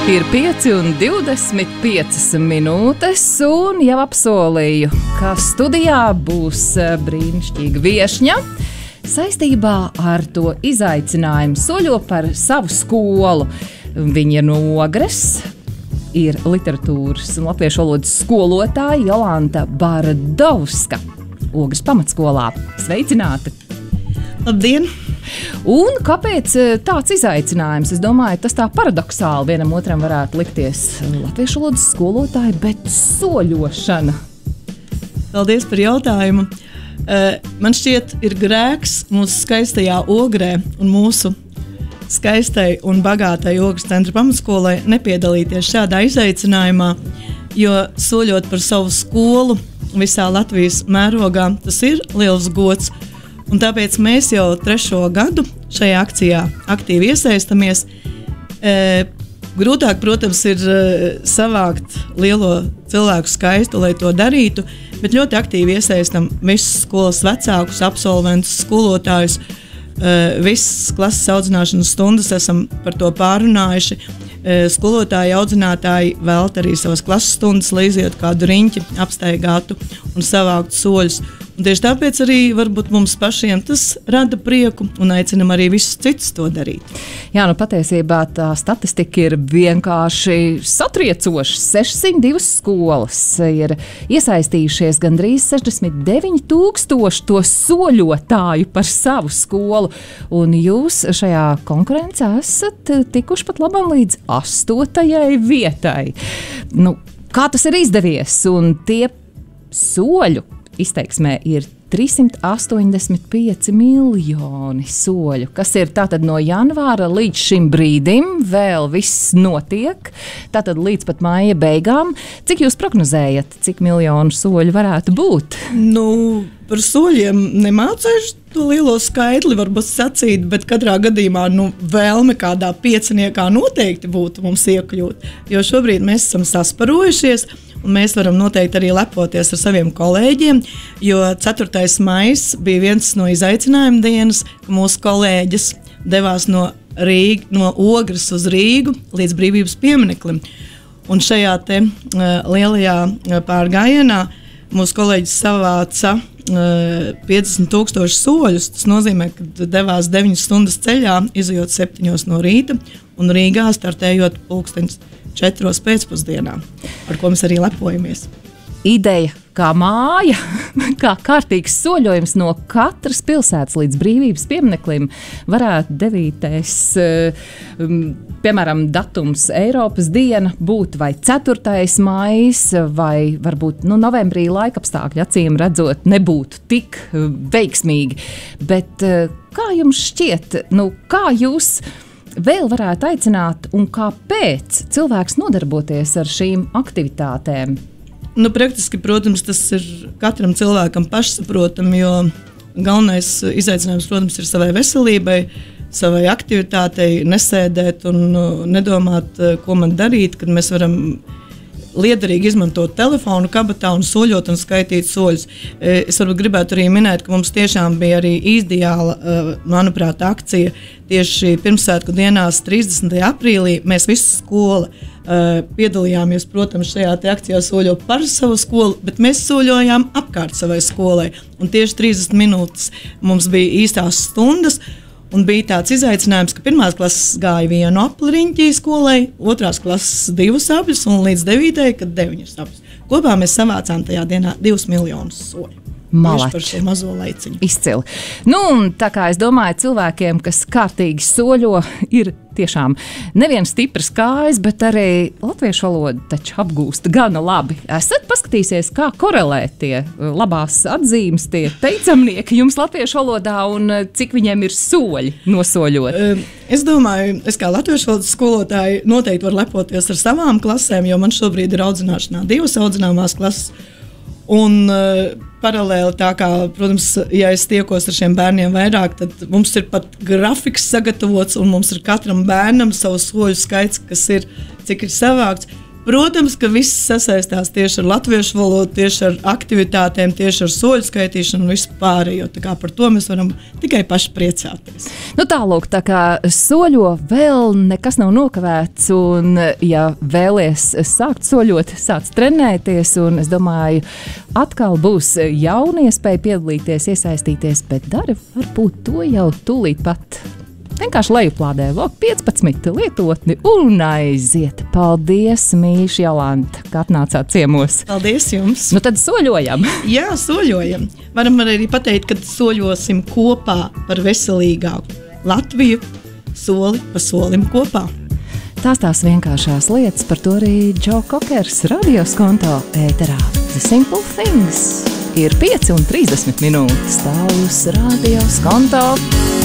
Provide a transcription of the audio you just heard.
Ir 5:25 minūtes, un jau apsolīju, ka studijā būs brīnišķīga viešņa saistībā ar to izaicinājumu soļo par savu skolu. Viņa ir no Ogres, ir literatūras un latviešu valodas skolotāja Jolanta Bardovska, Ogres pamatskolā. Sveicināti! Labdien! Un kāpēc tāds izaicinājums? Es domāju, tas tā paradoxāli vienam otram varētu likties. Latviešu valodas skolotāji, bet soļošana. Paldies par jautājumu. Man šķiet, ir grēks mūsu skaistajā Ogrē un mūsu skaistai un bagātai Ogres centra pamatskolai nepiedalīties šādā izaicinājumā, jo soļot par savu skolu visā Latvijas mērogā, tas ir liels gods. Un tāpēc mēs jau 3. gadu šajā akcijā aktīvi iesaistamies. Grūtāk, protams, ir savākt lielo cilvēku skaistu, lai to darītu, bet ļoti aktīvi iesaistam visus skolas vecākus, absolventus, skolotājus. Visas klases audzināšanas stundas esam par to pārunājuši. Skolotāji, audzinātāji velta arī savas klases stundas, lai iziet kādu riņķi, apstaigātu un savāktu soļus. Un tieši tāpēc arī varbūt mums pašiem tas rada prieku un aicinam arī visus citus to darīt. Jā, patiesībā tā statistika ir vienkārši satriecoša. 602 skolas ir iesaistījušies gandrīz 69,000 to soļotāju par savu skolu. Un jūs šajā konkurencē esat tikuši pat labam līdz 8. vietai. Kā tas ir izdevies? Un tie soļu izteiksmē ir 385 miljoni soļu, kas ir tātad no janvāra līdz šim brīdim, vēl viss notiek, tātad līdz pat maija beigām. Cik jūs prognozējat, cik miljonu soļu varētu būt? Par soļiem nemācēšu to lielo skaitli varbūt sacīt, bet katrā gadījumā vēlme kādā 5. noteikti būtu mums iekļūt, jo šobrīd mēs esam sasparojušies. Un mēs varam noteikti arī lepoties ar saviem kolēģiem, jo 4. maijs bija viens no izaicinājuma dienas, ka mūsu kolēģis devās no Ogres uz Rīgu līdz Brīvības piemineklim. Un šajā te lielajā pārgājienā mūsu kolēģis savāca 50,000 soļus. Tas nozīmē, ka devās 9 stundas ceļā, izejot 7 no rīta un Rīgā startējot 4 pēcpusdienā, ar ko mēs arī lepojamies. Ideja kā māja, kā kārtīgs soļojums no katras pilsētas līdz Brīvības piemineklim varētu 9. Piemēram, datums Eiropas diena būt vai 4. maijs, vai varbūt novembrī laikapstākļi acīm redzot nebūtu tik veiksmīgi. Bet kā jums šķiet, kā jūs vēl varētu aicināt un kāpēc cilvēks nodarboties ar šīm aktivitātēm? Praktiski, protams, tas ir katram cilvēkam pašsaprotami, jo galvenais izaicinājums, protams, ir savai veselībai, savai aktivitātei, nesēdēt un nedomāt, ko man darīt, kad mēs varam liederīgi izmantot telefonu kabatā un soļot un skaitīt soļus. Es varbūt gribētu arī minēt, ka mums tiešām bija arī ideāla, manuprāt, akcija tieši pirmsvētku dienās 30. aprīlī. Mēs visi skola piedalījāmies, protams, šajā akcijā soļo par savu skolu, bet mēs soļojām apkārt savai skolai. Un tieši 30 minūtes mums bija īstās stundas. Un bija tāds izaicinājums, ka 1. klases gāja 1 apliņķī skolai, 2. klases 2 apļus un līdz 9. kad 9 apļus. Kopā mēs savācām tajā dienā 2 miljonus soļu. Malači. Par šo mazo laiciņu. Izcili. Un tā kā es domāju, cilvēkiem, kas kārtīgi soļo, ir tiešām nevien stipras kājas, bet arī latviešu valoda taču apgūst gana labi. Esat paskatīsies, kā korelē tie labās atzīmes, tie teicamnieki jums latviešu valodā un cik viņiem ir soļi nosoļot? Es domāju, es kā latviešu valodas skolotāji noteikti varu lepoties ar savām klasēm, jo man šobrīd ir audzināšanā 2 audzināmās klases. Un paralēli tā kā, protams, ja es tiekos ar šiem bērniem vairāk, tad mums ir pat grafiks sagatavots un mums ir katram bērnam savs soļu skaits, kas ir, cik ir savākts. Protams, ka viss sasaistās tieši ar latviešu valodu, tieši ar aktivitātēm, tieši ar soļu skaitīšanu un visu pārējo. Tā kā par to mēs varam tikai paši priecāties. Nu tālūk, tā kā soļo vēl nekas nav nokavēts, un ja vēlies sākt soļot, sāc trenēties, un es domāju, atkal būs jauna iespēja piedalīties, iesaistīties, bet dari varbūt to jau tūlīt pat. Vienkārši lejuplādē VOK 15 lietotni un aiziet. Paldies, Mīša Jolanta, ka atnācāt ciemos. Paldies jums! Nu tad soļojam! Jā, soļojam! Varam arī pateikt, ka soļosim kopā par veselīgāku Latviju, soli pa solim kopā. Tās vienkāršās lietas, par to arī Džo Kokers radios konto ēterā. The Simple Things ir 5:30 minūtes. Tā uz radios konto.